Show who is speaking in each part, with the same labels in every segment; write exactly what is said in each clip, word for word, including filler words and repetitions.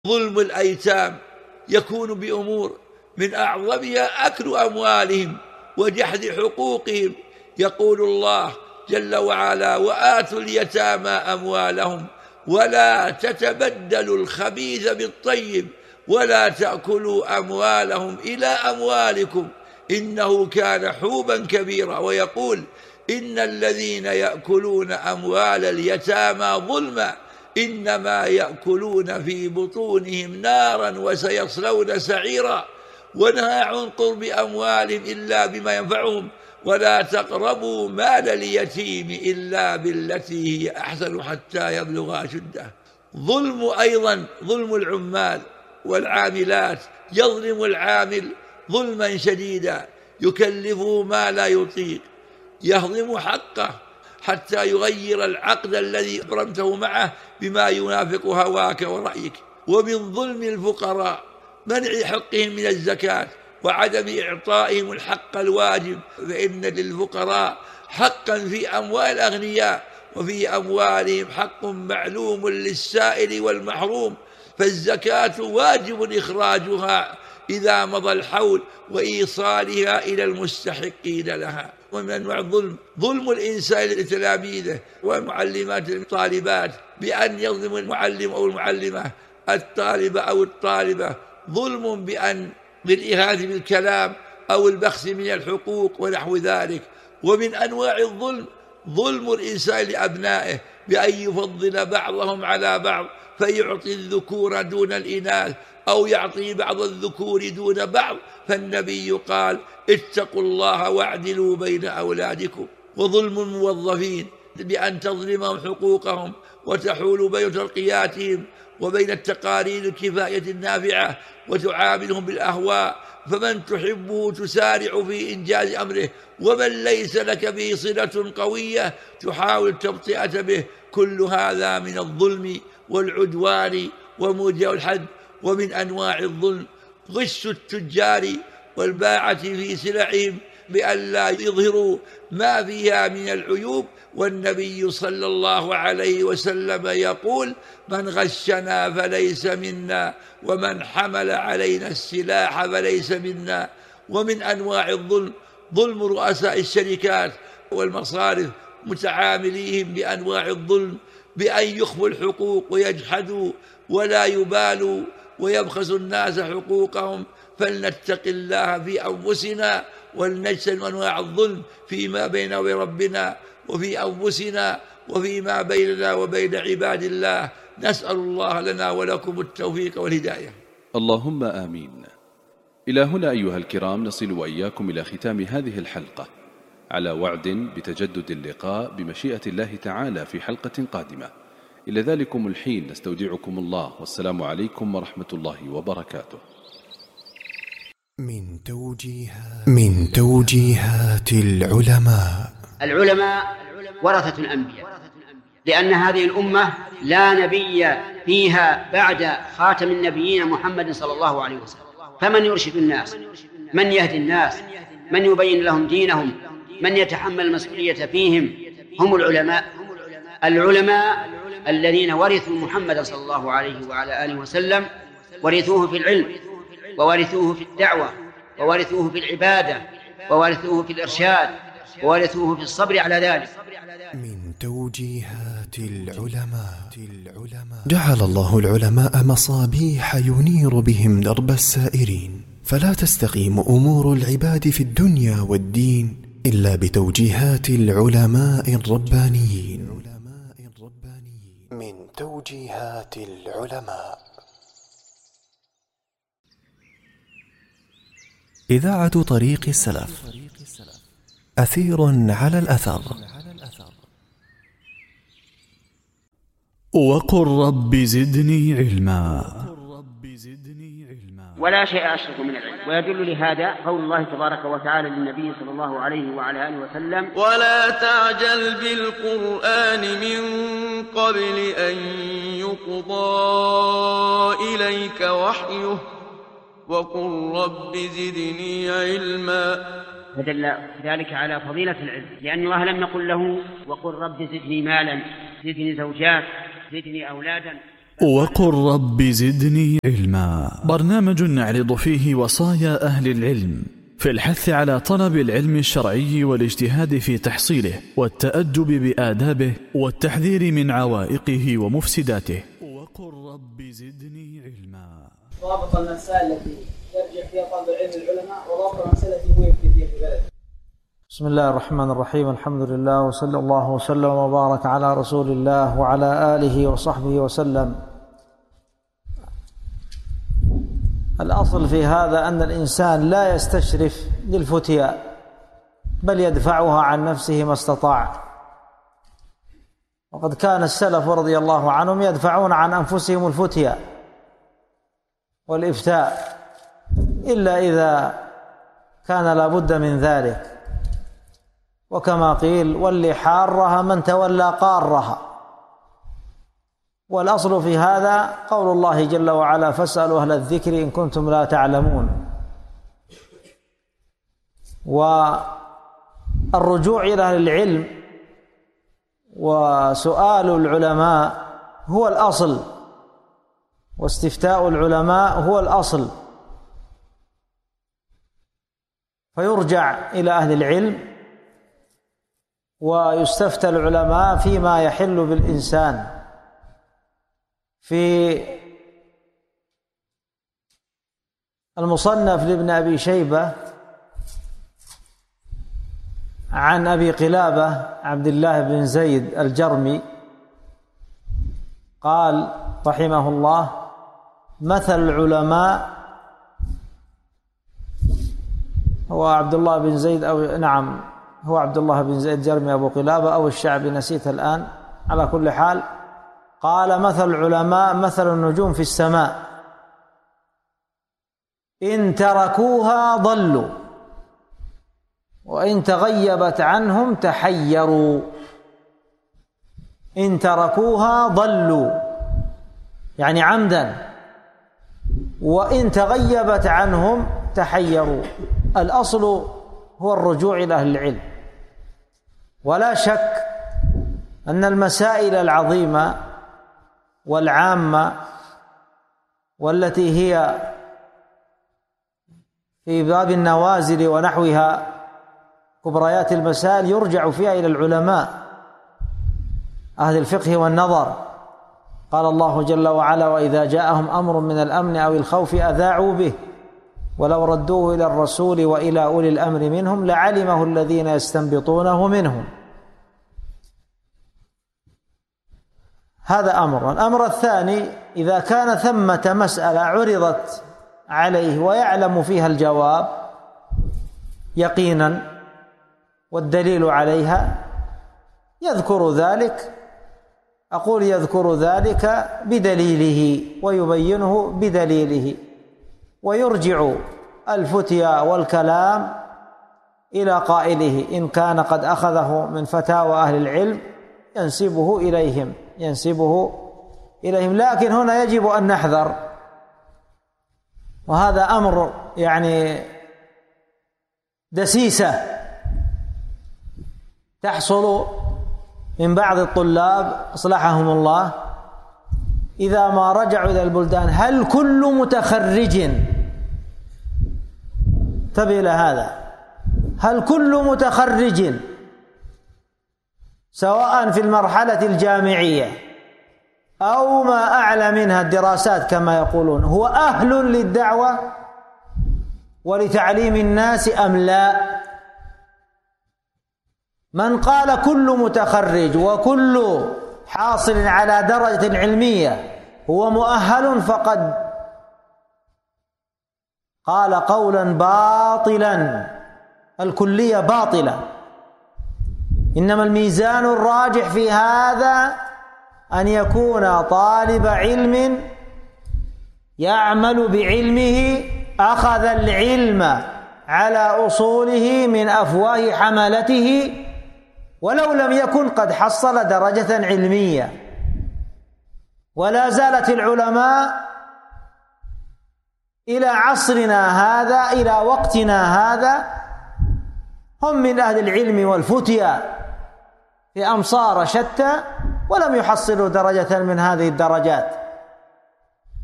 Speaker 1: ظلم الأيتام يكون بأمور من أعظمها أكل أموالهم وجحد حقوقهم. يقول الله جل وعلا: وآتوا اليتامى أموالهم ولا تتبدلوا الخبيث بالطيب ولا تأكلوا أموالهم إلى أموالكم إنه كان حوبا كبيرا. ويقول: إن الذين يأكلون أموال اليتامى ظلما إنما يأكلون في بطونهم نارا وسيصلون سعيرا. ونهى عن قرب أموالهم إلا بما ينفعهم ولا تقربوا مال اليتيم إلا بالتي هي أحسن حتى يبلغ أشده. ظلم أيضا ظلم العمال والعاملات. يظلم العامل ظلما شديدا يكلفه ما لا يطيق، يهضم حقه حتى يغير العقد الذي أبرمته معه بما ينافق هواك ورأيك. ومن ظلم الفقراء منع حقهم من الزكاة وعدم إعطائهم الحق الواجب، فإن للفقراء حقا في أموال الأغنياء وفي أموالهم حق معلوم للسائل والمحروم، فالزكاة واجب إخراجها إذا مضى الحول وإيصالها إلى المستحقين لها. ومن أنواع الظلم ظلم الإنسان لتلاميذه والمعلمات الطالبات بأن يظلم المعلم أو المعلمة الطالبة أو الطالبة، ظلم بأن بالإهانة بالكلام أو البخس من الحقوق ونحو ذلك. ومن أنواع الظلم ظلم الإنسان لأبنائه بأن يفضل بعضهم على بعض فيعطي الذكور دون الإناث أو يعطي بعض الذكور دون بعض، فالنبي قال: اتقوا الله واعدلوا بين أولادكم. وظلم الموظفين بأن تظلمهم حقوقهم وتحول بين ترقياتهم وبين التقارير الكفاية النافعة وتعاملهم بالأهواء، فمن تحبه تسارع في إنجاز أمره ومن ليس لك به صلة قوية تحاول التبطئة به. كل هذا من الظلم والعدوان ومجاوزة الحد. ومن أنواع الظلم غش التجار والباعة في سلعهم بأن لا يظهروا ما فيها من العيوب، والنبي صلى الله عليه وسلم يقول: من غشنا فليس منا ومن حمل علينا السلاح فليس منا. ومن أنواع الظلم ظلم رؤساء الشركات والمصارف متعامليهم بأنواع الظلم بأن يخفوا الحقوق ويجحدوا ولا يبالوا ويبخسوا الناس حقوقهم. فلنتق الله في أنفسنا ولنجتنب أنواع الظلم فيما بيننا وبين ربنا وفي أنفسنا وفيما بيننا وبين عباد الله. نسأل الله لنا ولكم التوفيق والهداية.
Speaker 2: اللهم آمين. إلى هنا أيها الكرام نصل وإياكم إلى ختام هذه الحلقة، على وعد بتجدد اللقاء بمشيئة الله تعالى في حلقة قادمة. إلى ذلكم الحين نستودعكم الله، والسلام عليكم ورحمة الله وبركاته.
Speaker 3: من توجيهات من توجيهات العلماء.
Speaker 4: العلماء ورثة الأنبياء، لأن هذه الأمة لا نبي فيها بعد خاتم النبيين محمد صلى الله عليه وسلم، فمن يرشد الناس، من يهدي الناس، من يبين لهم دينهم، من يتحمل المسؤولية فيهم هم العلماء. العلماء الذين ورثوا محمد صلى الله عليه وعلى آله وسلم ورثوه في العلم وورثوه في الدعوة وورثوه في العبادة وورثوه في الإرشاد وورثوه في الصبر على ذلك.
Speaker 3: من توجيهات العلماء. جعل الله العلماء مصابيح ينير بهم درب السائرين، فلا تستقيم أمور العباد في الدنيا والدين إلا بتوجيهات العلماء الربانيين. من توجيهات العلماء. إذاعة طريق السلف، أثير على الأثر. وقل رب زدني علما.
Speaker 4: ولا شيء أشرف من العلم. ويدل لهذا قول الله تبارك وتعالى للنبي صلى الله عليه وعلى آله وسلم:
Speaker 5: ولا تعجل بالقرآن من قبل أن يقضى إليك وحيه وقل رب زدني علما.
Speaker 4: فدل ذلك على فضيلة العلم، لأن الله لم يقل له: وقل رب زدني مالا، زدني زوجات، زدني أولادا،
Speaker 3: وقل رب زدني علما، برنامج نعرض فيه وصايا أهل العلم في الحث على طلب العلم الشرعي والاجتهاد في تحصيله والتأدب بآدابه والتحذير من عوائقه ومفسداته. وقل رب زدني علما.
Speaker 6: ضابط المسائل التي يرجع فيها طالب العلم العلماء، وضابط المسائل التي هو يفتي فيها في بلده.
Speaker 7: بسم الله الرحمن الرحيم، الحمد لله وصلى الله وسلم وبارك على رسول الله وعلى آله وصحبه وسلم. الأصل في هذا أن الإنسان لا يستشرف للفتيا، بل يدفعها عن نفسه ما استطاع. وقد كان السلف رضي الله عنهم يدفعون عن أنفسهم الفتيا والإفتاء إلا إذا كان لا بد من ذلك، وكما قيل: واللي حارها من تولى قارها. والأصل في هذا قول الله جل وعلا: فاسألوا أهل الذكر إن كنتم لا تعلمون. والرجوع إلى أهل العلم وسؤال العلماء هو الأصل، واستفتاء العلماء هو الأصل، فيرجع إلى أهل العلم ويستفتى العلماء فيما يحل بالإنسان. في المصنف لابن أبي شيبة عن أبي قلابة عبد الله بن زيد الجرمي قال رحمه الله: مثل العلماء، هو عبد الله بن زيد أو نعم هو عبد الله بن زيد الجرمي أبو قلابة أو الشعبي، نسيت الآن، على كل حال قال: مثل العلماء مثل النجوم في السماء، إن تركوها ضلوا وإن تغيبت عنهم تحيروا. إن تركوها ضلوا يعني عمدا، وإن تغيبت عنهم تحيروا. الأصل هو الرجوع إلى أهل العلم، ولا شك أن المسائل العظيمة والعامة والتي هي في باب النوازل ونحوها كبريات المسائل يرجع فيها إلى العلماء أهل الفقه والنظر. قال الله جل وعلا: وإذا جاءهم أمر من الأمن أو الخوف أذاعوا به ولو ردوه إلى الرسول وإلى أولي الأمر منهم لعلمه الذين يستنبطونه منهم. هذا أمر. الأمر الثاني: إذا كان ثمة مسألة عرضت عليه ويعلم فيها الجواب يقينا والدليل عليها، يذكر ذلك، أقول يذكر ذلك بدليله ويبينه بدليله، ويرجع الفتيا والكلام إلى قائله إن كان قد أخذه من فتاوى أهل العلم ينسبه إليهم ينسبه إليهم لكن هنا يجب أن نحذر، وهذا أمر يعني دسيسة تحصل من بعض الطلاب أصلحهم الله إذا ما رجعوا إلى البلدان: هل كل متخرج، انتبه إلى هذا، هل كل متخرج سواء في المرحلة الجامعية أو ما أعلى منها الدراسات كما يقولون هو أهل للدعوة ولتعليم الناس أم لا؟ من قال كل متخرج وكل حاصل على درجة علمية هو مؤهل فقد قال قولا باطلا، الكلية باطلة. إنما الميزان الراجح في هذا أن يكون طالب علم يعمل بعلمه، أخذ العلم على أصوله من أفواه حملته، ولو لم يكن قد حصل درجة علمية. ولا زالت العلماء إلى عصرنا هذا، إلى وقتنا هذا، هم من أهل العلم والفتيا في أمصار شتى ولم يحصلوا درجة من هذه الدرجات.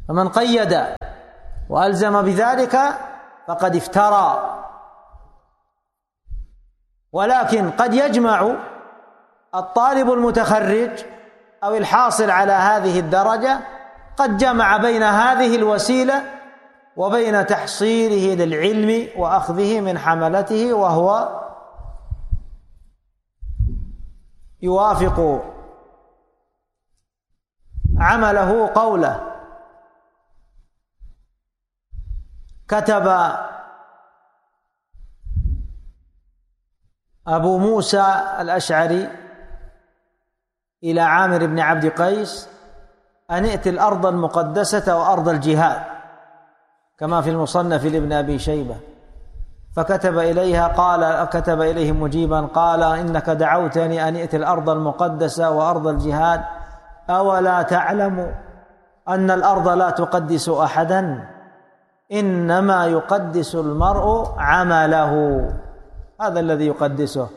Speaker 7: فمن قيد وألزم بذلك فقد افترى. ولكن قد يجمع الطالب المتخرج أو الحاصل على هذه الدرجة، قد جمع بين هذه الوسيلة وبين تحصيله للعلم وأخذه من حملته، وهو يوافق عمله قوله. كتب أبو موسى الأشعري إلى عامر بن عبد قيس أن ائت الأرض المقدسة وأرض الجهاد، كما في المصنف لابن أبي شيبة. فكتب إليها قال كتب إليه مجيبا قال: إنك دعوتني أن ائت الأرض المقدسة وأرض الجهاد، أولا تعلم أن الأرض لا تقدس أحدا، إنما يقدس المرء عمله. هذا الذي يقدسه.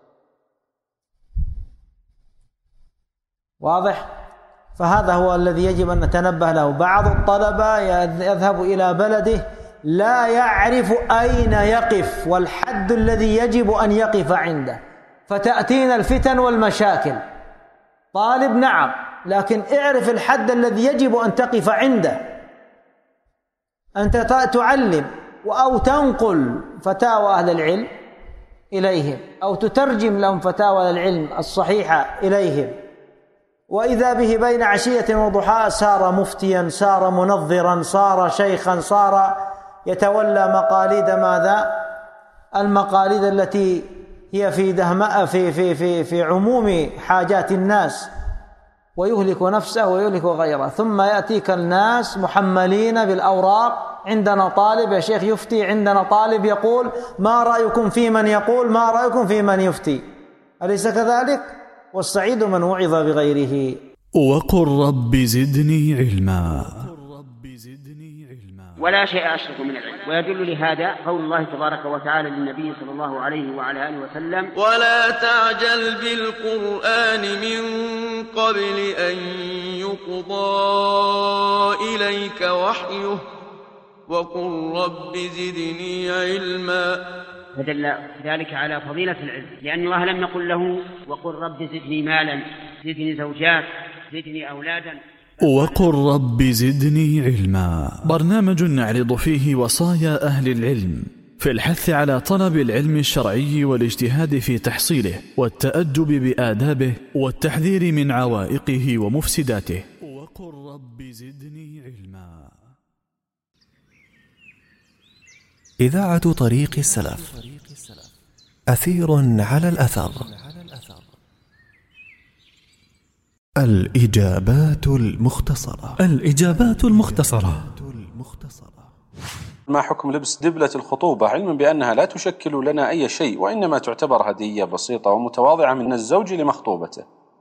Speaker 7: واضح؟ فهذا هو الذي يجب أن نتنبه له. بعض الطلبة يذهب إلى بلده لا يعرف أين يقف والحد الذي يجب أن يقف عنده، فتأتينا الفتن والمشاكل. طالب نعم، لكن اعرف الحد الذي يجب أن تقف عنده. أنت تعلم أو تنقل فتاوى أهل العلم إليهم، أو تترجم لهم فتاوى العلم الصحيحة إليهم، وإذا به بين عشية وضحاها صار مفتيا، صار منظرا، صار شيخا، صار يتولى مقاليد ماذا؟ المقاليد التي هي في دهماء في في في في عموم حاجات الناس، ويهلك نفسه ويهلك غيره. ثم يأتيك الناس محملين بالأوراق: عندنا طالب يا شيخ يفتي، عندنا طالب يقول، ما رأيكم في من يقول، ما رأيكم في من يفتي؟ أليس كذلك؟ والسعيد من وعظ بغيره.
Speaker 3: وقل رب زدني علما.
Speaker 4: ولا شيء أشرك من العلم. ويدل لهذا قول الله تبارك وتعالى للنبي صلى الله عليه وعلى آله وسلم:
Speaker 5: ولا تعجل بالقرآن من قبل أن يقضى إليك وحيه وقل رب زدني علما.
Speaker 4: فدل ذلك على فضيلة العلم، لأن الله لم يقل له: وقل رب زدني مالا، زدني زوجات، زدني أولادا.
Speaker 3: وقل رب زدني علما، برنامج نعرض فيه وصايا أهل العلم في الحث على طلب العلم الشرعي والاجتهاد في تحصيله والتأدب بآدابه والتحذير من عوائقه ومفسداته. وقل رب زدني علما.
Speaker 8: إذاعة طريق السلف، أثير على الأثر. الإجابات المختصرة. الإجابات المختصرة.
Speaker 2: ما حكم لبس دبلة الخطوبة، علما بأنها لا تشكل لنا أي شيء، وإنما تعتبر هدية بسيطة ومتواضعة من الزوج لمخطوبته؟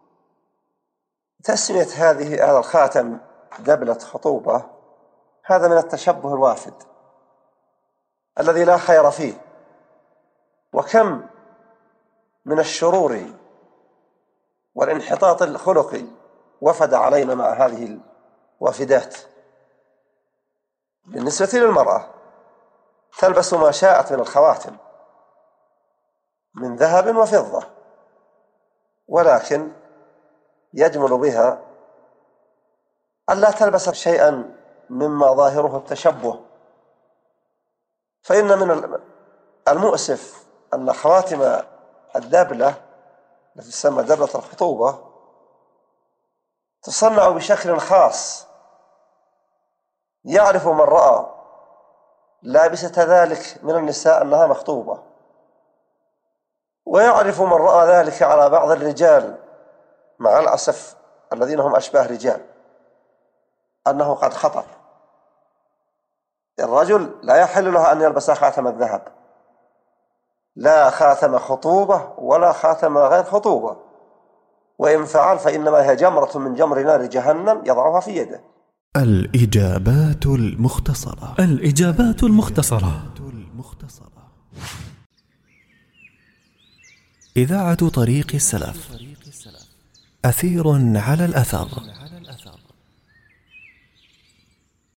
Speaker 9: تسمية هذه هذا الخاتم دبلة خطوبة هذا من التشبه الوافد الذي لا خير فيه. وكم من الشرور والانحطاط الخلقي وفد علينا مع هذه الوافدات. بالنسبة للمرأة تلبس ما شاءت من الخواتم من ذهب وفضة، ولكن يجمل بها ألا تلبس شيئا مما ظاهره التشبه. فإن من المؤسف أن خواتم الدبلة التي تسمى دبلة الخطوبة تصنع بشكل خاص، يعرف من رأى لابسة ذلك من النساء أنها مخطوبة، ويعرف من رأى ذلك على بعض الرجال مع الأسف الذين هم أشباه رجال أنه قد خطر. الرجل لا يحل له أن يلبس خاتم الذهب، لا خاتم خطوبة ولا خاتم غير خطوبة، وإن فعل فإنما هي جمرة من جمر نار جهنم يضعها في يده.
Speaker 8: الإجابات المختصرة. الإجابات المختصرة. إذاعة طريق السلف، أثير على الأثر.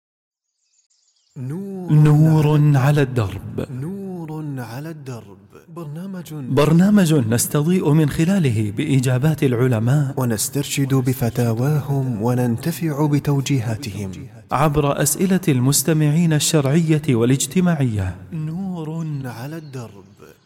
Speaker 8: نور على الدرب. نور على الدرب. برنامج برنامج نستضيء من خلاله بإجابات العلماء ونسترشد بفتاواهم وننتفع بتوجيهاتهم عبر أسئلة المستمعين الشرعية والاجتماعية. نور على الدرب.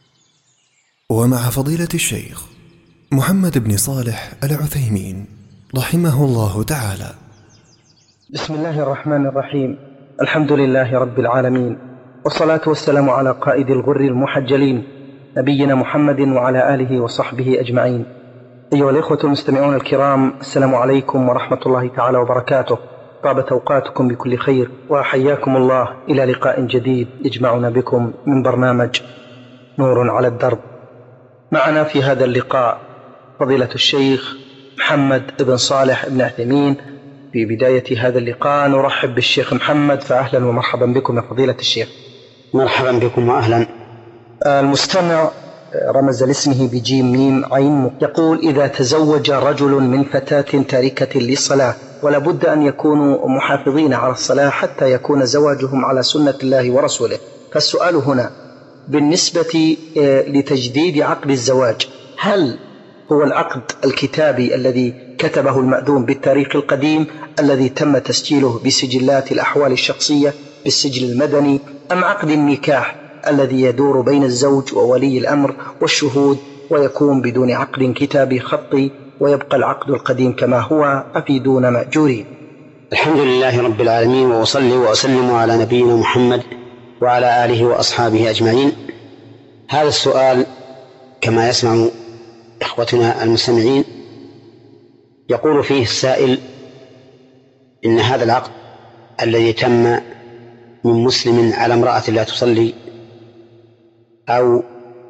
Speaker 8: ومع فضيلة الشيخ محمد بن صالح العثيمين رحمه الله تعالى.
Speaker 10: بسم الله الرحمن الرحيم. الحمد لله رب العالمين، والصلاة والسلام على قائد الغر المحجلين نبينا محمد وعلى آله وصحبه أجمعين. أيها الإخوة المستمعون الكرام، السلام عليكم ورحمة الله تعالى وبركاته. طابت أوقاتكم بكل خير، وحياكم الله إلى لقاء جديد يجمعنا بكم من برنامج نور على الدرب. معنا في هذا اللقاء فضيلة الشيخ محمد بن صالح بن عثيمين. في بداية هذا اللقاء نرحب بالشيخ محمد، فأهلا ومرحبا بكم يا فضيلة الشيخ.
Speaker 4: مرحبا بكم وأهلا.
Speaker 10: المستمع رمز لاسمه بجيم ميم عين يقول: إذا تزوج رجل من فتاة تاركة للصلاة ولا بد أن يكونوا محافظين على الصلاة حتى يكون زواجهم على سنة الله ورسوله، فالسؤال هنا بالنسبة لتجديد عقد الزواج، هل هو العقد الكتابي الذي كتبه المأذون بالتاريخ القديم الذي تم تسجيله بسجلات الأحوال الشخصية بالسجل المدني، أم عقد النكاح الذي يدور بين الزوج وولي الأمر والشهود ويكون بدون عقد كتابي خطي ويبقى العقد القديم كما هو؟ أفيدونا مأجورين.
Speaker 4: الحمد لله رب العالمين، وأصلي وأسلم على نبينا محمد وعلى آله وأصحابه أجمعين. هذا السؤال كما يسمع إخوتنا المستمعين يقول فيه السائل إن هذا العقد الذي تم من مسلم على امرأة لا تصلي أو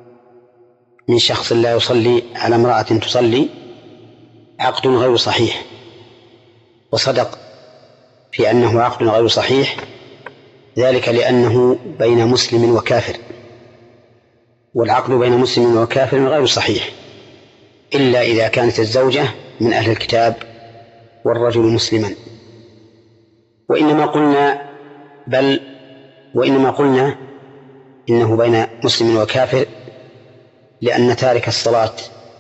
Speaker 4: من شخص لا يصلي على امرأة تصلي عقد غير صحيح، وصدق في أنه عقد غير صحيح، ذلك لأنه بين مسلم وكافر، والعقد بين مسلم وكافر غير صحيح إلا إذا كانت الزوجة من أهل الكتاب والرجل مسلما. وإنما قلنا بل وإنما قلنا إنه بين مسلم وكافر لأن تارك الصلاة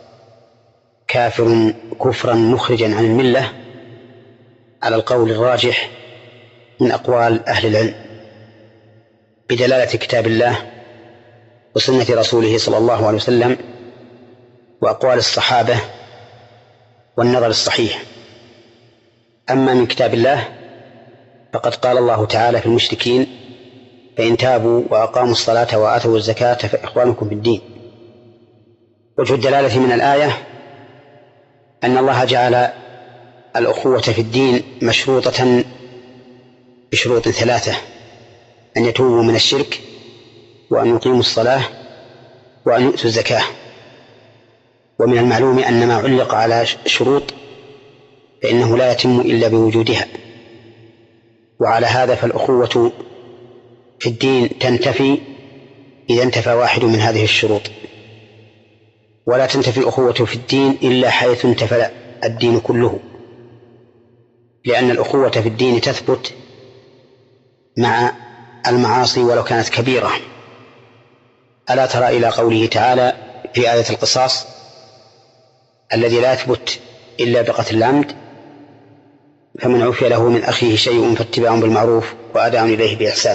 Speaker 4: كافر كفرا مخرجا عن الملة على القول الراجح من أقوال أهل العلم بدلالة كتاب الله وسنة رسوله صلى الله عليه وسلم وأقوال الصحابة والنظر الصحيح. أما من كتاب الله فقد قال الله تعالى في المشركين: فإن تابوا وأقاموا الصلاة وآتوا الزكاة فإخوانكم في الدين. وجه الدلالة من الآية أن الله جعل الأخوة في الدين مشروطة بشروط ثلاثة: أن يتوبوا من الشرك، وأن يقيموا الصلاة، وأن يؤتوا الزكاة. ومن المعلوم أن ما علق على شروط فإنه لا يتم إلا بوجودها، وعلى هذا فالأخوة في الدين تنتفي إذا انتفى واحد من هذه الشروط، ولا تنتفي الأخوة في الدين إلا حيث انتفى الدين كله، لأن الأخوة في الدين تثبت مع المعاصي ولو كانت كبيرة. ألا ترى إلى قوله تعالى في آية القصاص: الذي لا يثبت إلا بقتل العمد، فمن عفي له من أخيه شيء فاتباع بالمعروف وأداء إليه بإحسان.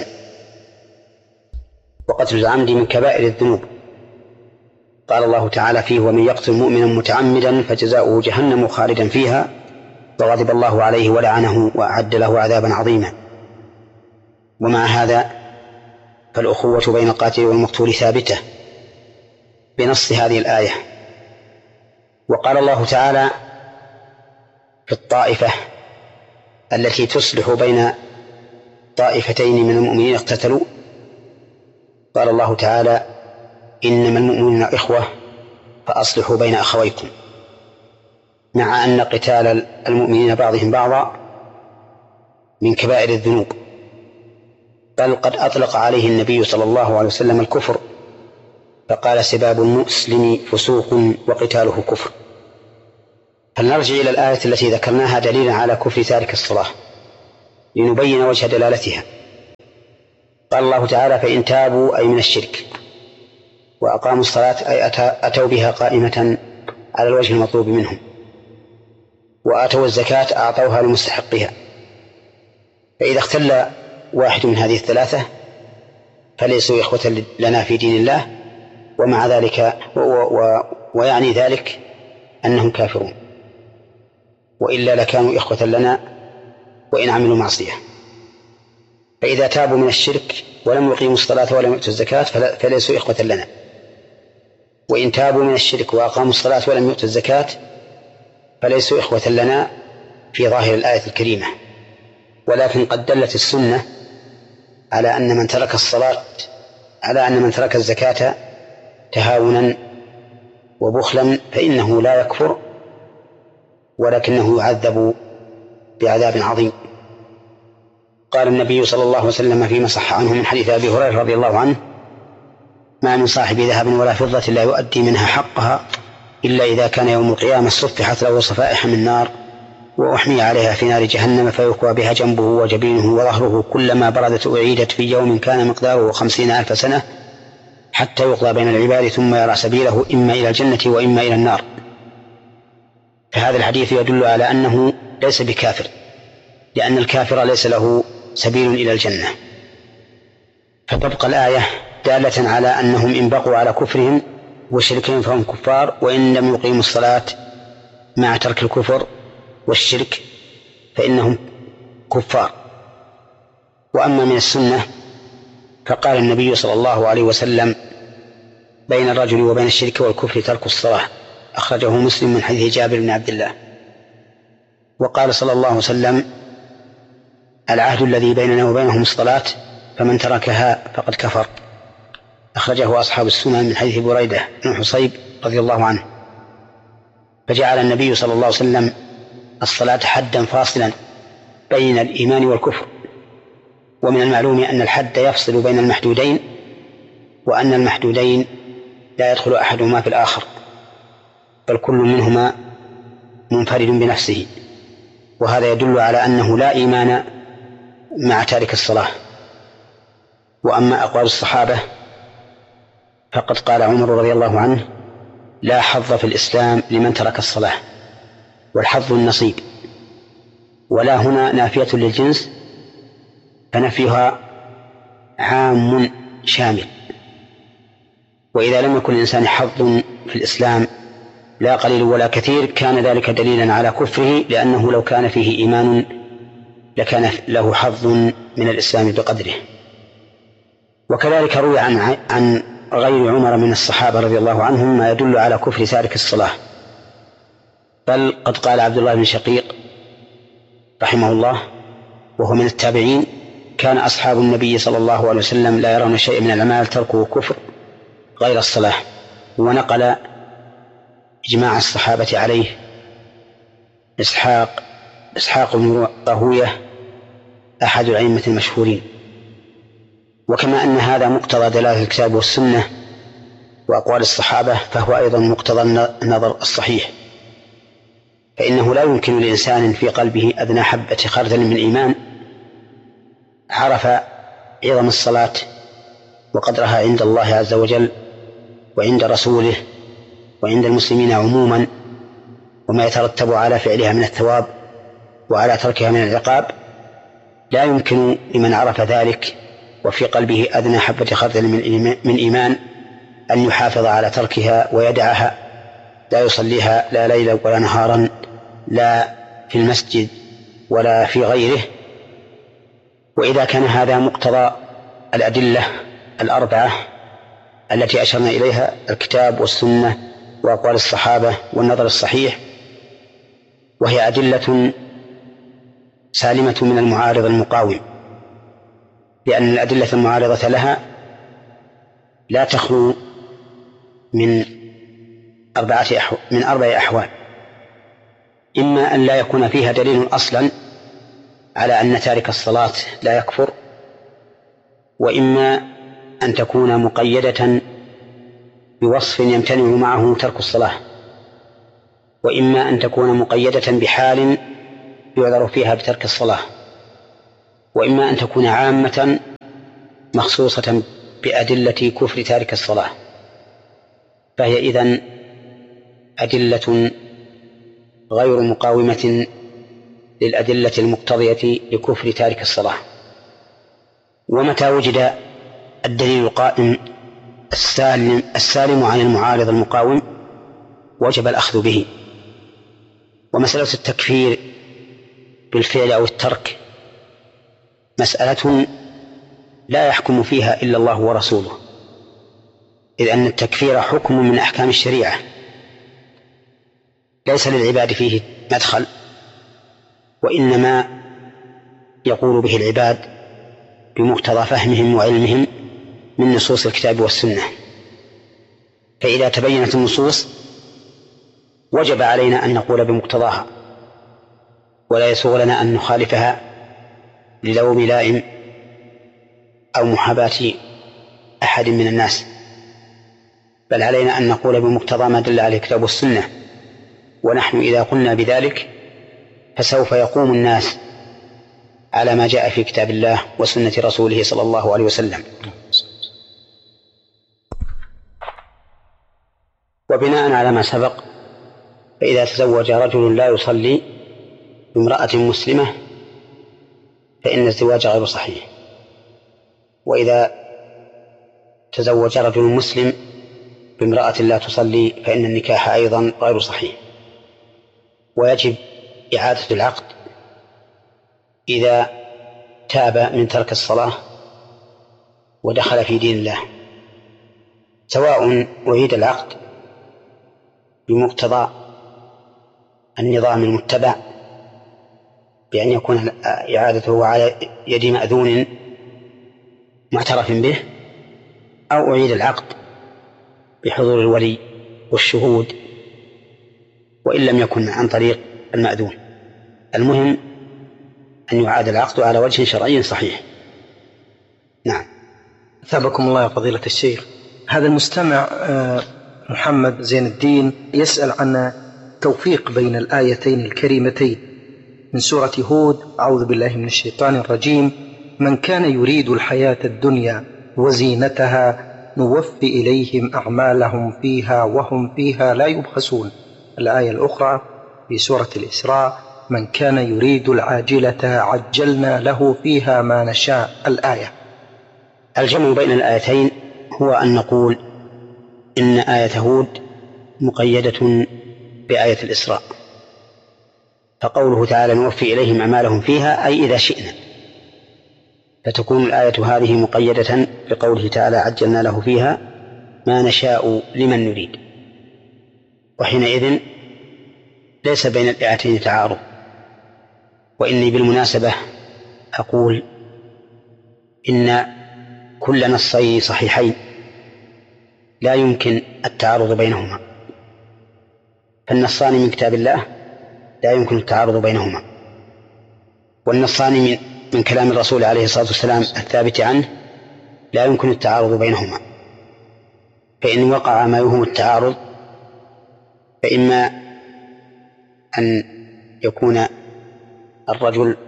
Speaker 4: وقتل العمد من كبائر الذنوب، قال الله تعالى فيه: ومن يقتل مؤمنا متعمدا فجزاؤه جهنم خالدا فيها وغضب الله عليه ولعنه وأعد له عذابا عظيما. ومع هذا فالأخوة بين القاتل والمقتول ثابتة بنص هذه الآية. وقال الله تعالى في الطائفة التي تصلح بين طائفتين من المؤمنين اقتتلوا، قال الله تعالى: إنما المؤمنون إخوة فأصلحوا بين أخويكم، مع أن قتال المؤمنين بعضهم بعضا من كبائر الذنوب، بل قد أطلق عليه النبي صلى الله عليه وسلم الكفر، فقال: سباب المسلم فسوق وقتاله كفر. فلنرجع إلى الآية التي ذكرناها دليلا على كفر تارك الصلاة لنبين وجه دلالتها. قال الله تعالى: فإن تابوا أي من الشرك وأقاموا الصلاة أي أتوا بها قائمة على الوجه المطلوب منهم، وآتوا الزكاة أعطوها لمستحقها. فإذا اختل واحد من هذه الثلاثة فليسوا إخوة لنا في دين الله، ومع ذلك و و ويعني ذلك أنهم كافرون، وإلا لكانوا إخوة لنا وإن عملوا معصية. فإذا تابوا من الشرك ولم يقيموا الصلاة ولم يؤتوا الزكاة فليسوا إخوة لنا، وإن تابوا من الشرك وأقاموا الصلاة ولم يؤتوا الزكاة فليسوا إخوة لنا في ظاهر الآية الكريمة. ولكن قد دلت السنة على أن من ترك الصلاة على أن من ترك الزكاة تهاونا وبخلا فإنه لا يكفر، ولكنه يعذب بعذاب عظيم. قال النبي صلى الله عليه وسلم فيما صح عنه من حديث أبي هريرة رضي الله عنه: ما من صاحب ذهب ولا فضة لا يؤدي منها حقها إلا إذا كان يوم القيامة صفحت له صفائح من نار وأحمي عليها في نار جهنم فيكوى بها جنبه وجبينه وظهره كلما بردت أعيدت في يوم كان مقداره خمسين ألف سنة حتى يقضى بين العباد ثم يرى سبيله إما إلى الجنة وإما إلى النار. فهذا الحديث يدل على أنه ليس بكافر، لأن الكافر ليس له سبيل إلى الجنة. فتبقى الآية دالة على أنهم إن بقوا على كفرهم وشركهم فهم كفار، وإن لم يقيموا الصلاة مع ترك الكفر والشرك فإنهم كفار. وأما من السنة فقال النبي صلى الله عليه وسلم: بين الرجل وبين الشرك والكفر ترك الصلاة، أخرجه مسلم من حديث جابر بن عبد الله. وقال صلى الله عليه وسلم: العهد الذي بيننا وبينهم الصلاة فمن تركها فقد كفر، أخرجه أصحاب السنن من حديث بريدة بن حصيب رضي الله عنه. فجعل النبي صلى الله عليه وسلم الصلاة حدا فاصلا بين الإيمان والكفر. ومن المعلوم أن الحد يفصل بين المحدودين، وأن المحدودين لا يدخل أحدهما في الآخر، بل كل منهما منفرد بنفسه. وهذا يدل على أنه لا إيمان مع تارك الصلاة. وأما أقوال الصحابة فقد قال عمر رضي الله عنه: لا حظ في الإسلام لمن ترك الصلاة، والحظ النصيب. ولا هنا نافية للجنس، فنفيها عام شامل. وإذا لم يكن الإنسان حظ في الإسلام لا قليل ولا كثير كان ذلك دليلا على كفره، لأنه لو كان فيه إيمان لكان له حظ من الإسلام بقدره. وكذلك روي عن عن غير عمر من الصحابة رضي الله عنهم ما يدل على كفر تارك الصلاة. بل قد قال عبد الله بن شقيق رحمه الله وهو من التابعين: كان أصحاب النبي صلى الله عليه وسلم لا يرون شيء من الأعمال تركه كفر غير الصلاة. ونقل إجماع الصحابة عليه إسحاق إسحاق بن راهوية أحد الأئمة المشهورين. وكما أن هذا مقتضى دلالة الكتاب والسنة وأقوال الصحابة، فهو أيضا مقتضى النظر الصحيح، فإنه لا يمكن لإنسان في قلبه أدنى حبة خردل من إيمان عرف عظم الصلاة وقدرها عند الله عز وجل وعند رسوله وعند المسلمين عموما، وما يترتب على فعلها من الثواب وعلى تركها من العقاب، لا يمكن لمن عرف ذلك وفي قلبه أدنى حبة خردل من إيمان أن يحافظ على تركها ويدعها، لا يصليها لا ليلا ولا نهارا، لا في المسجد ولا في غيره. وإذا كان هذا مقتضى الأدلة الأربعة التي أشرنا إليها، الكتاب والسنة وأقوال الصحابة والنظر الصحيح، وهي أدلة سالمة من المعارض المقاوم، لأن الأدلة المعارضة لها لا تخلو من أربعة أحوال من أربع أحوال: إما أن لا يكون فيها دليل أصلا على أن تارك الصلاة لا يكفر، وإما أن تكون مقيدة بوصف يمتنع معه ترك الصلاة، وإما أن تكون مقيدة بحال يعذر فيها بترك الصلاة، وإما أن تكون عامة مخصوصة بأدلة كفر تارك الصلاة، فهي إذن أدلة غير مقاومة للأدلة المقتضية لكفر تارك الصلاة. ومتى وجد الدليل القائم السالم, السالم عن المعارض المقاوم وجب الأخذ به. ومسألة التكفير بالفعل أو الترك مسألة لا يحكم فيها إلا الله ورسوله، إذ أن التكفير حكم من أحكام الشريعة ليس للعباد فيه مدخل، وإنما يقول به العباد بمقتضى فهمهم وعلمهم من نصوص الكتاب والسنة. فإذا تبينت النصوص وجب علينا أن نقول بمقتضاها، ولا يسوغ لنا أن نخالفها للوم لائم أو محاباة أحد من الناس، بل علينا أن نقول بمقتضى ما دل عليه الكتاب والسنة. ونحن إذا قلنا بذلك فسوف يقوم الناس على ما جاء في كتاب الله وسنة رسوله صلى الله عليه وسلم. وبناء على ما سبق، فإذا تزوج رجل لا يصلي بامرأة مسلمة فإن الزواج غير صحيح، وإذا تزوج رجل مسلم بامرأة لا تصلي فإن النكاح أيضا غير صحيح. ويجب إعادة العقد إذا تاب من ترك الصلاة ودخل في دين الله، سواء أعيد العقد بمقتضى النظام المتبع بأن يكون إعادته على يد مأذون معترف به، أو أعيد العقد بحضور الولي والشهود وإن لم يكن عن طريق المأذون. المهم أن يعاد العقد على وجه شرعي صحيح. نعم.
Speaker 10: أثابكم الله يا فضيلة الشيخ. هذا المستمع محمد زين الدين يسأل عن توفيق بين الآيتين الكريمتين من سورة هود: أعوذ بالله من الشيطان الرجيم، من كان يريد الحياة الدنيا وزينتها نوفي إليهم أعمالهم فيها وهم فيها لا يبخسون. الآية الأخرى في سورة الإسراء: من كان يريد العاجلة عجلنا له فيها ما نشاء. الآية.
Speaker 4: الجمع بين الآيتين هو أن نقول إن آية هود مقيدة بآية الإسراء، فقوله تعالى نوفي إليهم أعمالهم فيها أي إذا شئنا، فتكون الآية هذه مقيدة بقوله تعالى عجلنا له فيها ما نشاء لمن نريد. وحينئذ ليس بين الآيتين تعارض. وإني بالمناسبة أقول إن كل نصين صحيحين لا يمكن التعارض بينهما، فالنصان من كتاب الله لا يمكن التعارض بينهما، والنصان من, من كلام الرسول عليه الصلاة والسلام الثابت عنه لا يمكن التعارض بينهما. فإن وقع ما يوهم التعارض فإما أن يكون الرجل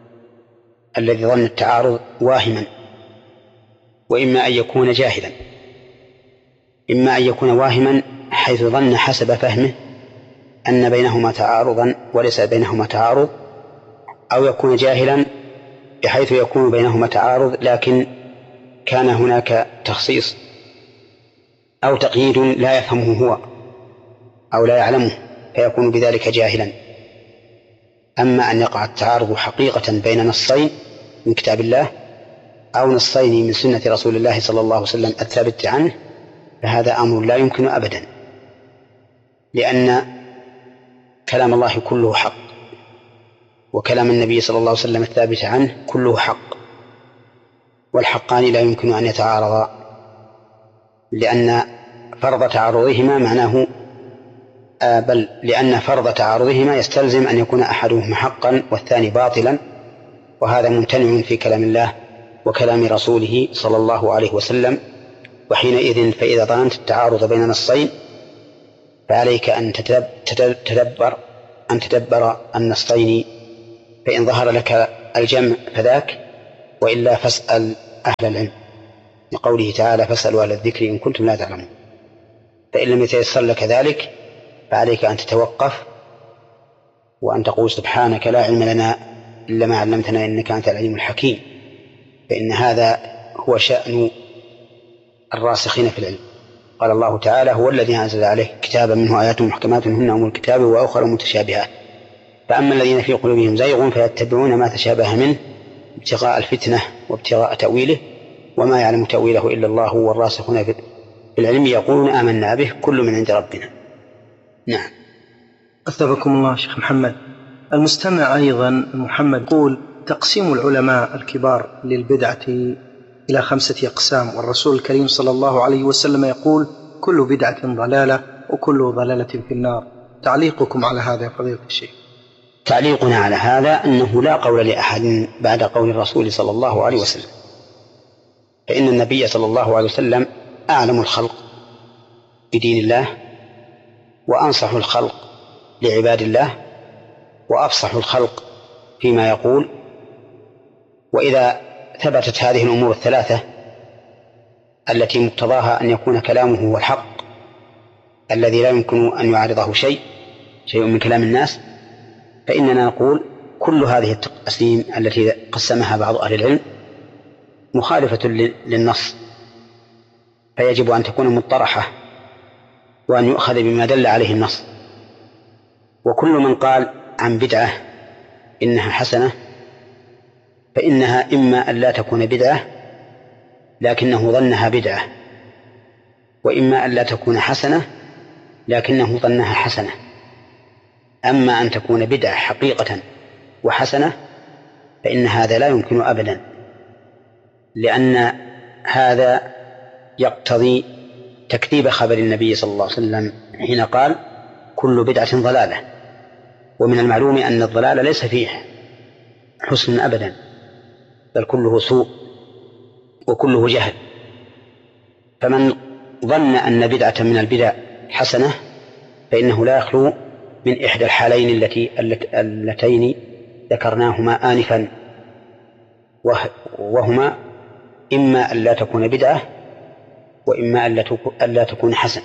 Speaker 4: الذي ظن التعارض واهما، وإما أن يكون جاهلا. إما أن يكون واهما حيث ظن حسب فهمه أن بينهما تعارضا وليس بينهما تعارض، أو يكون جاهلا بحيث يكون بينهما تعارض لكن كان هناك تخصيص أو تقييد لا يفهمه هو أو لا يعلمه فيكون بذلك جاهلا. أما أن يقع التعارض حقيقة بين نصين من كتاب الله أو نصين من سنة رسول الله صلى الله عليه وسلم الثابت عنه فهذا أمر لا يمكن أبدا، لأن كلام الله كله حق، وكلام النبي صلى الله عليه وسلم الثابت عنه كله حق، والحقان لا يمكن أن يتعارضا، لأن فرض تعارضهما معناه آه بل لأن فرض تعارضهما يستلزم أن يكون أحدهما حقا والثاني باطلا، وهذا ممتنع في كلام الله وكلام رسوله صلى الله عليه وسلم. وحينئذ فإذا ظننت التعارض بين نصين فعليك أن تتدبر أن تدبر النصين، فإن ظهر لك الجمع فذاك، وإلا فاسأل أهل العلم. لقوله تعالى فاسألوا أهل الذكر إن كنتم لا تعلمون. فإن لم يتيسر لك ذلك فعليك أن تتوقف وأن تقول سبحانك لا علم لنا إلا ما علمتنا إنك أنت العليم الحكيم، فإن هذا هو شأن الراسخين في العلم. قال الله تعالى هو الذي أنزل عليه كتابا منه آيات محكمات هن أم الكتاب وأخر متشابهات، فأما الذين في قلوبهم زيغ فيتبعون ما تشابه منه ابتغاء الفتنة وابتغاء تأويله وما يعلم تأويله إلا الله والراسخون في العلم يقولون آمنا به كل من عند ربنا. نعم.
Speaker 10: أثابكم الله شيخ محمد. المستمع أيضا محمد يقول تقسيم العلماء الكبار للبدعة إلى خمسة أقسام، والرسول الكريم صلى الله عليه وسلم يقول كل بدعة ضلالة وكل ضلالة في النار. تعليقكم على هذا يا فضيلة الشيخ؟
Speaker 4: تعليقنا على هذا أنه لا قول لأحد بعد قول الرسول صلى الله عليه وسلم، فإن النبي صلى الله عليه وسلم أعلم الخلق بدين الله وأنصح الخلق لعباد الله وأفصح الخلق فيما يقول. وإذا ثبتت هذه الأمور الثلاثة التي مقتضاها أن يكون كلامه هو الحق الذي لا يمكن أن يعارضه شيء شيء من كلام الناس، فإننا نقول كل هذه التقسيم التي قسمها بعض أهل العلم مخالفة للنص، فيجب أن تكون مطرحة وأن يؤخذ بما دل عليه النص. وكل من قال عن بدعة إنها حسنة فإنها إما أن لا تكون بدعة لكنه ظنها بدعة، وإما أن لا تكون حسنة لكنه ظنها حسنة. أما أن تكون بدعة حقيقة وحسنة فإن هذا لا يمكن أبدا، لأن هذا يقتضي تكذيب خبر النبي صلى الله عليه وسلم حين قال كل بدعة ضلالة، ومن المعلوم أن الضلال ليس فيه حسن أبدا بل كله سوء وكله جهل. فمن ظن أن بدعة من البدع حسنة فإنه لا يخلو من إحدى الحالين التي اللتين ذكرناهما آنفا، وهما إما أن لا تكون بدعة وإما أن لا تكون حسنة،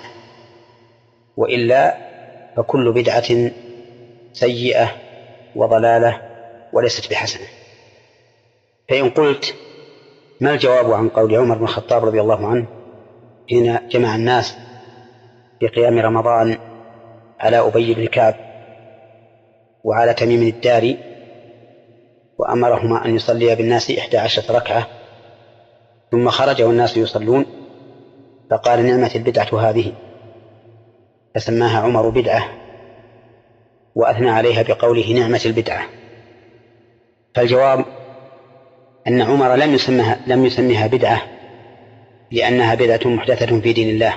Speaker 4: وإلا فكل بدعة سيئة وضلالة وليست بحسنة. فإن قلت ما الجواب عن قول عمر بن الخطاب رضي الله عنه حين جمع الناس في قيام رمضان على أبي بن كعب وعلى تميم الداري وأمرهما أن يصليا بالناس إحدى عشرة ركعة ثم خرج والناس يصلون فقال نعمة البدعة هذه، فسماها عمر بدعة وأثنى عليها بقوله نعمة البدعة. فالجواب أن عمر لم يسمها, لم يسميها بدعة لأنها بدعة محدثة في دين الله،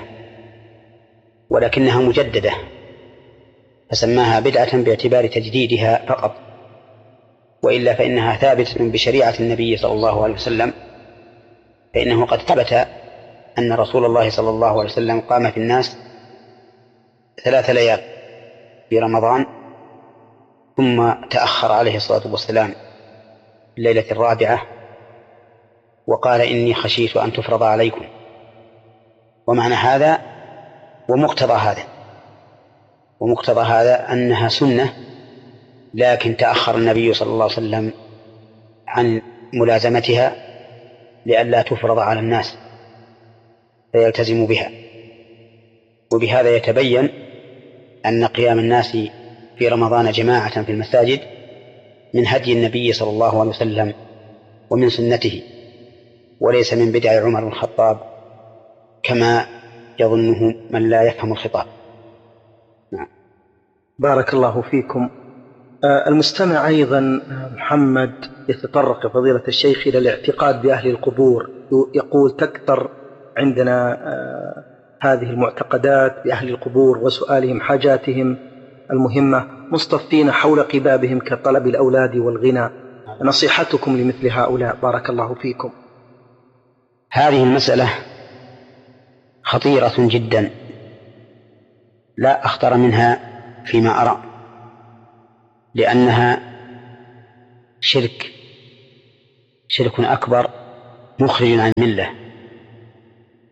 Speaker 4: ولكنها مجددة فسماها بدعة باعتبار تجديدها فقط، وإلا فإنها ثابتة بشريعة النبي صلى الله عليه وسلم، فإنه قد ثبت أن رسول الله صلى الله عليه وسلم قام في الناس ثلاث ليال في رمضان ثم تأخر عليه الصلاة والسلام الليلة الرابعة وقال إني خشيت أن تفرض عليكم. ومعنى هذا ومقتضى هذا ومقتضى هذا أنها سنة، لكن تأخر النبي صلى الله عليه وسلم عن ملازمتها لئلا تفرض على الناس فيلتزموا بها. وبهذا يتبين أن قيام الناس في رمضان جماعة في المساجد من هدي النبي صلى الله عليه وسلم ومن سنته، وليس من بدع عمر بن الخطاب كما يظنه من لا يفهم الخطاب. نعم.
Speaker 10: بارك الله فيكم. المستمع أيضا محمد يتطرق فضيلة الشيخ إلى الاعتقاد بأهل القبور، يقول تكثر عندنا هذه المعتقدات بأهل القبور وسؤالهم حاجاتهم المهمة مصطفين حول قبابهم كطلب الأولاد والغنى، نصيحتكم لمثل هؤلاء بارك الله فيكم؟
Speaker 4: هذه المسألة خطيرة جدا لا أخطر منها فيما أرى، لأنها شرك شرك أكبر مخرج عن الملة،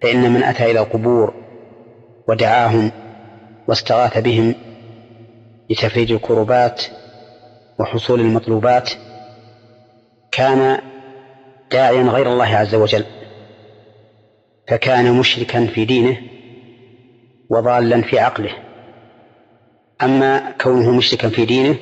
Speaker 4: فإن من أتى إلى القبور ودعاهم واستغاث بهم لتفريج الكربات وحصول المطلوبات كان داعيا غير الله عز وجل، فكان مشركا في دينه وضالا في عقله. أما كونه مشركا في دينه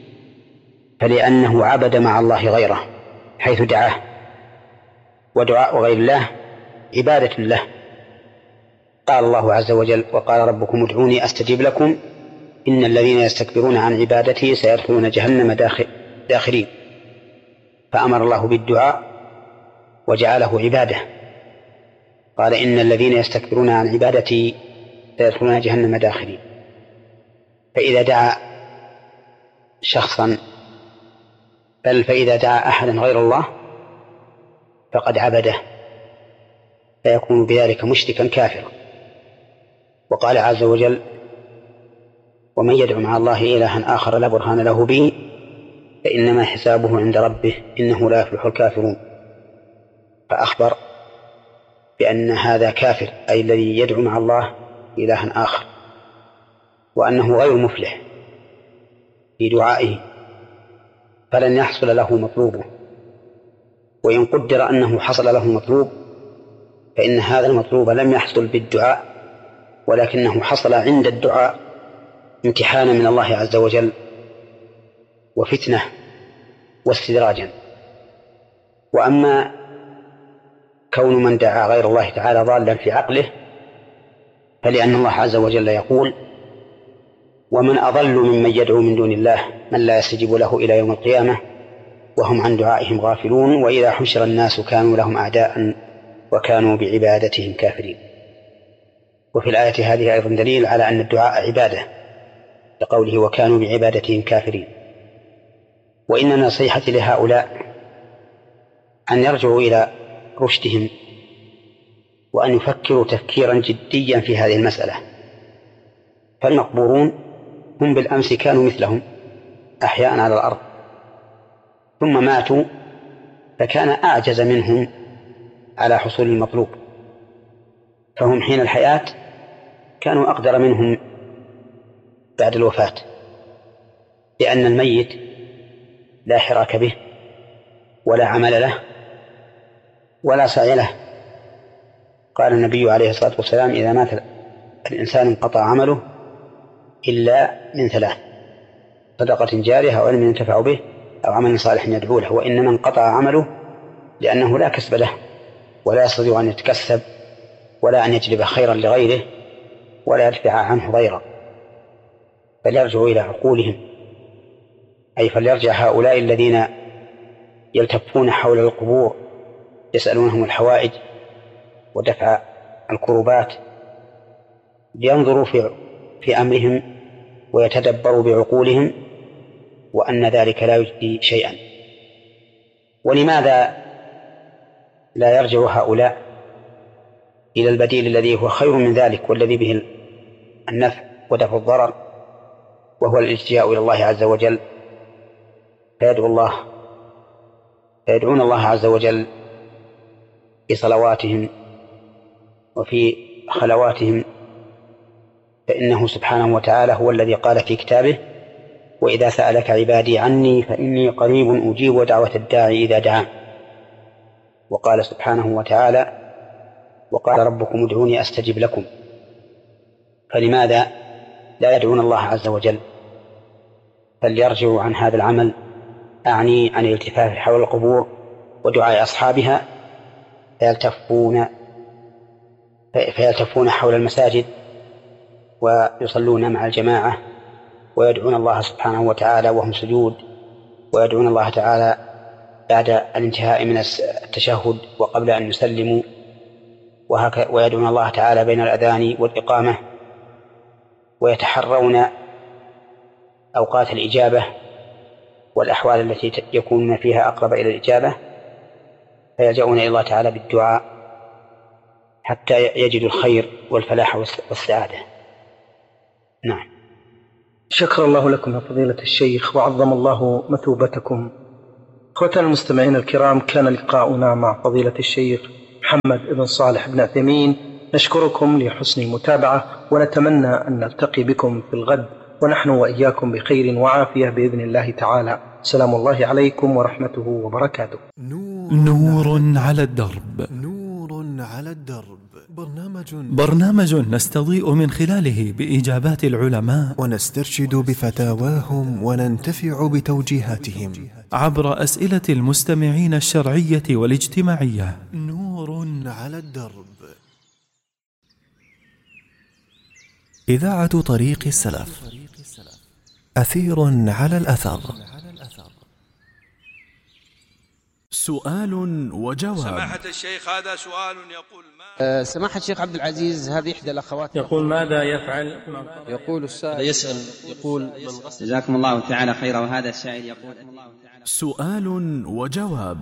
Speaker 4: فلأنه عبد مع الله غيره حيث دعاه، ودعاء غير الله عبادة له. قال الله عز وجل: وقال ربكم ادعوني أستجب لكم إن الذين يستكبرون عن عبادتي سيدخلون جهنم داخرين. فأمر الله بالدعاء وجعله عبادة، قال: إن الذين يستكبرون عن عبادتي سيدخلون جهنم داخرين. فإذا دعا شخصا، بل فإذا دعا أحدا غير الله فقد عبده، فيكون بذلك مشركا كافرا. وقال عز وجل: ومن يدعو مع الله إلها آخر لا برهان له به فإنما حسابه عند ربه إنه لا يفلح الكافرون. فأخبر بأن هذا كافر، أي الذي يدعو مع الله إلها آخر، وأنه غير مفلح في دعائه، فلن يحصل له مطلوبه. وإن قدر أنه حصل له مطلوب فإن هذا المطلوب لم يحصل بالدعاء، ولكنه حصل عند الدعاء امتحانا من الله عز وجل وفتنة واستدراجا. وأما كون من دعا غير الله تعالى ضالا في عقله فلأن الله عز وجل يقول: ومن أضل ممن يدعو من دون الله من لا يستجيب له إلى يوم القيامة وهم عن دعائهم غافلون وإذا حشر الناس كانوا لهم أعداء وكانوا بعبادتهم كافرين. وفي الآية هذه أيضا دليل على أن الدعاء عبادة، لقوله: وكانوا بعبادتهم كافرين. وإن نصيحتي لهؤلاء أن يرجعوا إلى رشدهم وأن يفكروا تفكيرا جديا في هذه المسألة. فالمقبورون هم بالأمس كانوا مثلهم أحياء على الأرض، ثم ماتوا فكان أعجز منهم على حصول المطلوب، فهم حين الحياة كانوا أقدر منهم بعد الوفاة، لأن الميت لا حراك به ولا عمل له ولا سعي له. قال النبي عليه الصلاة والسلام: إذا مات الإنسان انقطع عمله إلا من ثلاث: صدقة جارية أو علم ينتفع به أو عمل صالح يدعو له. وإنما انقطع عمله لأنه لا كسب له ولا يستطيع أن يتكسب ولا أن يجلب خيرا لغيره ولا يدفع عنه ضيرا. فليرجعوا إلى عقولهم، أي فليرجع هؤلاء الذين يلتفون حول القبور يسألونهم الحوائج ودفع الكربات لينظروا في, في أمرهم ويتدبروا بعقولهم وأن ذلك لا يجدي شيئا. ولماذا لا يرجع هؤلاء إلى البديل الذي هو خير من ذلك والذي به النفع ودفع الضرر، وهو الالتجاء إلى الله عز وجل، فيدعو الله فيدعون الله عز وجل في صلواتهم وفي خلواتهم، فإنه سبحانه وتعالى هو الذي قال في كتابه: وإذا سألك عبادي عني فإني قريب أجيب دعوة الداعي إذا دعان. وقال سبحانه وتعالى: وقال ربكم ادعوني أستجب لكم. فلماذا لا يدعون الله عز وجل؟ فليرجعوا عن هذا العمل، أعني عن الالتفاف حول القبور ودعاء أصحابها، فيلتفون فيلتفون حول المساجد ويصلون مع الجماعة ويدعون الله سبحانه وتعالى وهم سجود، ويدعون الله تعالى بعد الانتهاء من التشهد وقبل أن يسلموا، ويدعون الله تعالى بين الأذان والإقامة، ويتحرون أوقات الإجابة والأحوال التي يكونون فيها أقرب إلى الإجابة، فيلجؤون إلى الله تعالى بالدعاء حتى يجدوا الخير والفلاح والسعادة. نعم.
Speaker 10: شكر الله لكم يا فضيلة الشيخ وعظم الله مثوبتكم. أخوتنا المستمعين الكرام، كان لقاؤنا مع فضيلة الشيخ محمد بن صالح بن عثيمين نشكركم لحسن المتابعة ونتمنى أن نلتقي بكم في الغد ونحن وإياكم بخير وعافية بإذن الله تعالى. سلام الله عليكم ورحمته وبركاته.
Speaker 8: نور على الدرب. نور على الدرب. برنامج برنامج نستضيء من خلاله بإجابات العلماء ونسترشد بفتاواهم وننتفع بتوجيهاتهم عبر أسئلة المستمعين الشرعية والاجتماعية. نور على الدرب. إذاعة طريق السلف. أثير على الأثر.
Speaker 3: سؤال وجواب.
Speaker 1: سماحة الشيخ هذا سؤال يقول ما
Speaker 11: أه سماحة الشيخ عبد العزيز، هذه إحدى الأخوات
Speaker 12: يقول ماذا يفعل؟
Speaker 11: يقول السائل
Speaker 12: يسأل يقول من
Speaker 13: غسل. جزاكم الله تعالى خيرا. وهذا السائل يقول
Speaker 3: سؤال وجواب.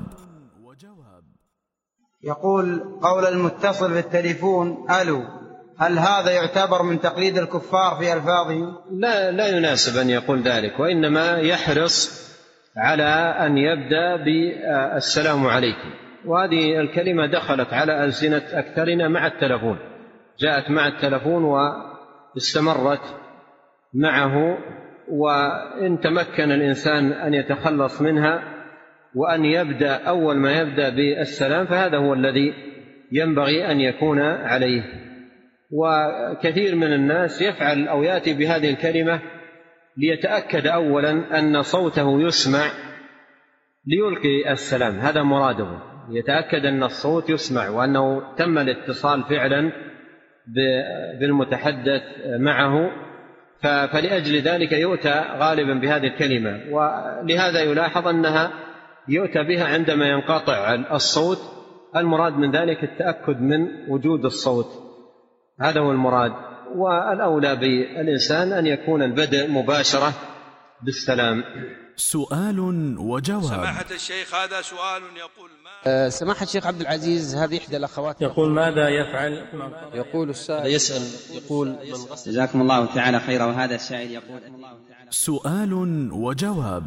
Speaker 14: يقول قول المتصل بالتليفون ألو، هل هذا يعتبر من تقليد الكفار في ألفاظهم؟
Speaker 12: لا لا يناسب أن يقول ذلك، وإنما يحرص على أن يبدأ بالسلام عليكم، وهذه الكلمة دخلت على ألسنة أكثرنا مع التلفون، جاءت مع التلفون واستمرت معه، وإن تمكن الإنسان أن يتخلص منها وأن يبدأ أول ما يبدأ بالسلام فهذا هو الذي ينبغي أن يكون عليه. وكثير من الناس يفعل أو يأتي بهذه الكلمة ليتأكد أولا أن صوته يسمع ليلقي السلام، هذا مراده، يتأكد أن الصوت يسمع وأنه تم الاتصال فعلا بالمتحدث معه، فلأجل ذلك يؤتى غالبا بهذه الكلمة. ولهذا يلاحظ أنها يؤتى بها عندما ينقطع الصوت، المراد من ذلك التأكد من وجود الصوت، هذا هو المراد. والأولى بالإنسان أن يكون البدء مباشرة بالسلام.
Speaker 3: سؤال وجواب.
Speaker 1: سماحة الشيخ هذا سؤال يقول ما
Speaker 11: أه سماحة الشيخ عبد العزيز، هذه إحدى الأخوات
Speaker 12: يقول ماذا يفعل؟
Speaker 11: يقول السائل
Speaker 12: يسأل يقول من غسل.
Speaker 13: جزاكم الله تعالى خيرا. وهذا السائل يقول
Speaker 3: سؤال وجواب.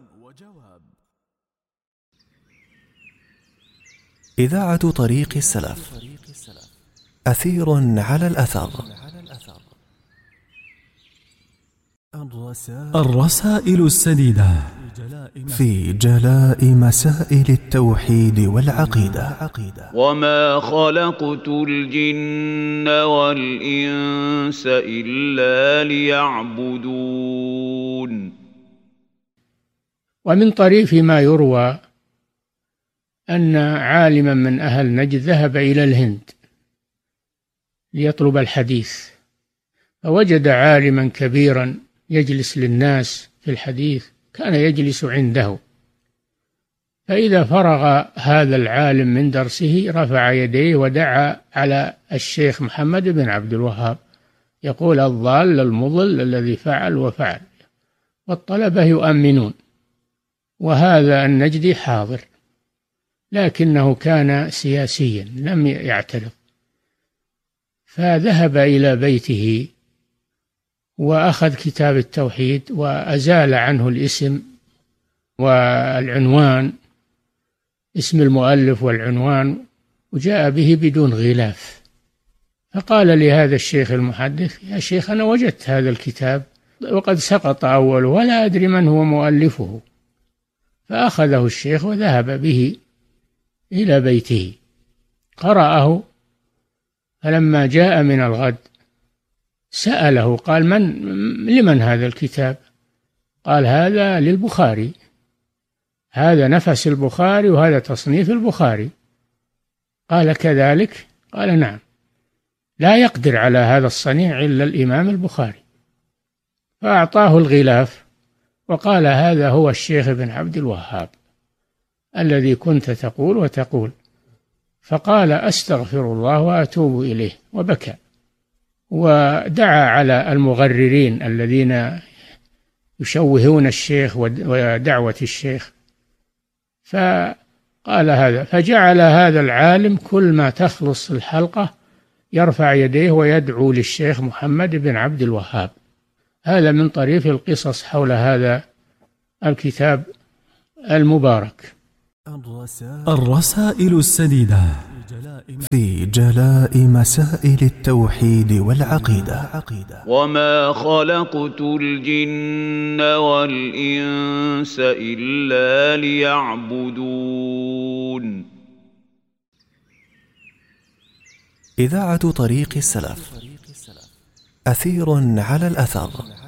Speaker 8: إذاعة طريق السلف. أثير على الأثر. الرسائل السديدة في جلاء مسائل التوحيد والعقيدة.
Speaker 15: وما خلقت الجن والإنس إلا ليعبدون.
Speaker 16: ومن طريف ما يروى أن عالما من أهل نجد ذهب إلى الهند ليطلب الحديث، فوجد عالما كبيرا يجلس للناس في الحديث، كان يجلس عنده، فإذا فرغ هذا العالم من درسه رفع يديه ودعا على الشيخ محمد بن عبد الوهاب، يقول الضال المضل الذي فعل وفعل، والطلبة يؤمنون. وهذا النجدي حاضر، لكنه كان سياسيا لم يعترض، فذهب إلى بيته وأخذ كتاب التوحيد وأزال عنه الاسم والعنوان، اسم المؤلف والعنوان، وجاء به بدون غلاف. فقال لهذا الشيخ المحدث: يا شيخ أنا وجدت هذا الكتاب وقد سقط أوله ولا أدري من هو مؤلفه. فأخذه الشيخ وذهب به إلى بيته، قرأه، فلما جاء من الغد سأله قال: من لمن هذا الكتاب؟ قال: هذا للبخاري، هذا نفس البخاري وهذا تصنيف البخاري. قال: كذلك؟ قال: نعم، لا يقدر على هذا الصنيع إلا الإمام البخاري. فأعطاه الغلاف وقال: هذا هو الشيخ بن عبد الوهاب الذي كنت تقول وتقول. فقال: أستغفر الله وأتوب إليه، وبكى، ودعا على المغررين الذين يشوهون الشيخ ودعوة الشيخ. فقال هذا، فجعل هذا العالم كل ما تخلص الحلقة يرفع يديه ويدعو للشيخ محمد بن عبد الوهاب. هذا من طريف القصص حول هذا الكتاب المبارك.
Speaker 8: الرسائل السديدة في جلاء مسائل التوحيد والعقيدة.
Speaker 15: وما خلقت الجن والإنس إلا ليعبدون.
Speaker 8: إذاعة طريق السلف، أثير على الأثر.